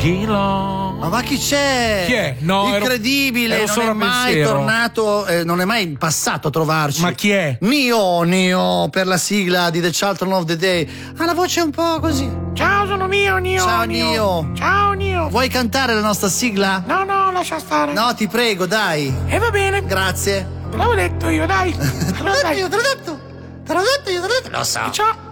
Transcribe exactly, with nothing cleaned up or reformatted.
Tranquillo. Ma va chi c'è? Chi è? No, incredibile, ero, ero non solo è a mai pensiero. tornato, eh, non è mai passato a trovarci. Ma chi è? Nio, Nio, per la sigla di The Children of the Day. Ha la voce un po' così. Ciao, sono mio, Nio. Ciao Nio. Ciao, Nio. Vuoi cantare la nostra sigla? No, no, lascia stare. No, ti prego, dai. E va bene. Grazie. Te l'avevo detto io, dai. Allora, dai. Io te l'ho detto. Te l'ho detto, io te l'ho detto. Lo so. Ciao.